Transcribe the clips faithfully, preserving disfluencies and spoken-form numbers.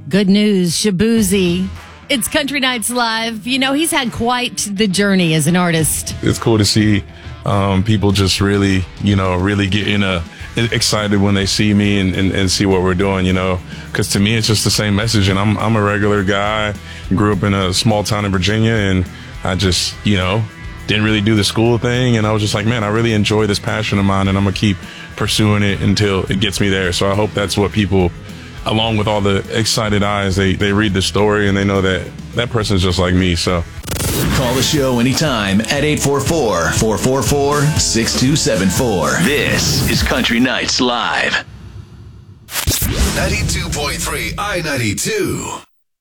Good news, Shabuzi. It's Country Nights Live. You know, he's had quite the journey as an artist. It's cool to see um, people just really, you know, really getting uh, excited when they see me and, and, and see what we're doing, you know, because to me, it's just the same message. And I'm, I'm a regular guy, grew up in a small town in Virginia, and I just, you know, didn't really do the school thing. And I was just like, man, I really enjoy this passion of mine, and I'm going to keep pursuing it until it gets me there. So I hope that's what people, along with all the excited eyes, they, they read the story and they know that that person's just like me. So call the show anytime at eight four four, four four four, six two seven four. This is Country Nights Live. ninety-two point three I ninety-two.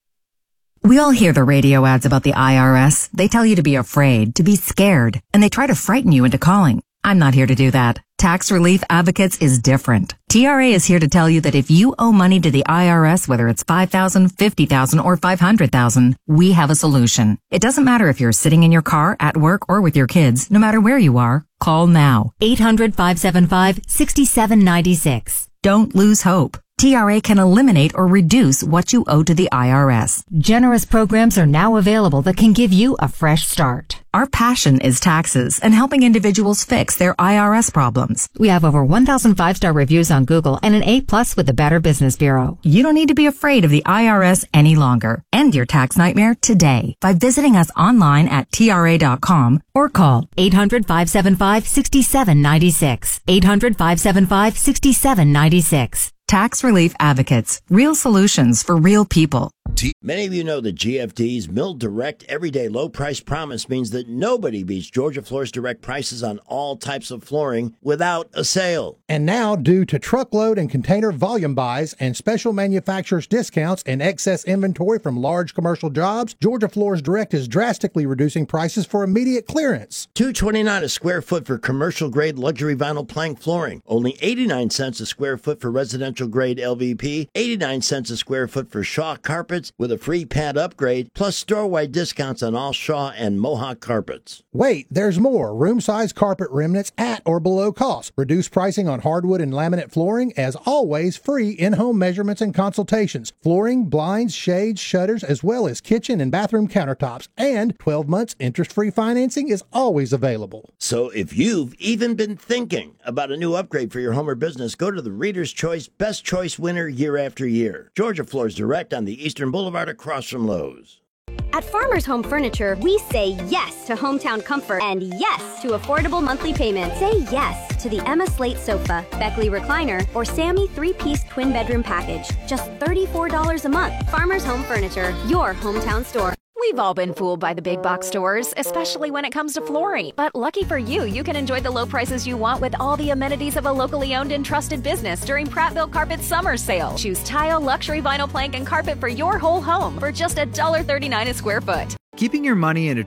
We all hear the radio ads about the I R S. They tell you to be afraid, to be scared, and they try to frighten you into calling. I'm not here to do that. Tax Relief Advocates is different. T R A is here to tell you that if you owe money to the I R S, whether it's five thousand dollars, fifty thousand dollars, or five hundred thousand dollars, we have a solution. It doesn't matter if you're sitting in your car, at work, or with your kids. No matter where you are, call now. eight hundred, five seven five, six seven nine six. Don't lose hope. T R A can eliminate or reduce what you owe to the I R S. Generous programs are now available that can give you a fresh start. Our passion is taxes and helping individuals fix their I R S problems. We have over one thousand five-star reviews on Google and an A plus with the Better Business Bureau. You don't need to be afraid of the I R S any longer. End your tax nightmare today by visiting us online at T R A dot com or call eight hundred, five seven five, six seven nine six. eight hundred, five seven five, six seven nine six. Tax Relief Advocates. Real solutions for real people. Many of you know that G F D's Mill Direct Everyday Low Price Promise means that nobody beats Georgia Floor's direct prices on all types of flooring without a sale. And now, due to truckload and container volume buys and special manufacturers' discounts and excess inventory from large commercial jobs, Georgia Floors Direct is drastically reducing prices for immediate clearance. two twenty-nine a square foot for commercial-grade luxury vinyl plank flooring. Only eighty-nine cents a square foot for residential-grade L V P. eighty-nine cents a square foot for Shaw carpets with a free pad upgrade, plus store-wide discounts on all Shaw and Mohawk carpets. Wait, there's more. Room-size carpet remnants at or below cost. Reduced pricing on hardwood and laminate flooring. As always, free in-home measurements and consultations. Flooring, blinds, shades, shutters, as well as kitchen and bathroom countertops. And twelve months interest-free financing is always available. So if you've even been thinking about a new upgrade for your home or business, go to the Reader's Choice Best Choice winner year after year. Georgia Floors Direct on the Eastern Boulevard across from Lowe's. At Farmers Home Furniture, we say yes to hometown comfort and yes to affordable monthly payments. Say yes to the Emma Slate Sofa, Beckley Recliner, or Sammy three-piece twin bedroom package. Just thirty-four dollars a month. Farmers Home Furniture, your hometown store. We've all been fooled by the big box stores, especially when it comes to flooring. But lucky for you, you can enjoy the low prices you want with all the amenities of a locally owned and trusted business during Prattville Carpet's summer sale. Choose tile, luxury vinyl plank, and carpet for your whole home for just one dollar thirty-nine a square foot. Keeping your money in a